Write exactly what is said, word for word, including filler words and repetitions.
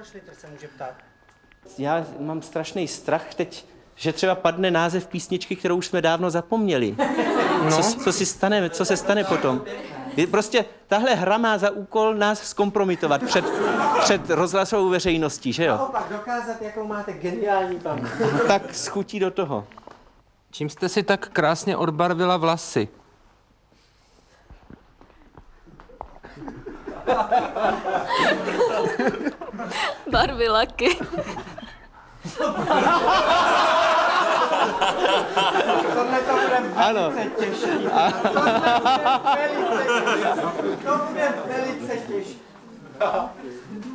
Schlitter se může ptát. Já mám strašný strach teď, že třeba padne název písničky, kterou už jsme dávno zapomněli. No. Co, co si stane, co se stane potom? Prostě tahle hra má za úkol nás zkompromitovat před, před rozhlasovou veřejností, že jo? Naopak dokázat, jakou máte geniální paměť. Tak schutí do toho. Čím jste si tak krásně odbarvila vlasy? Barvy laky. Tohle to bude Ano. velice těžší. Tohle bude velice těžší. To bude velice těžší.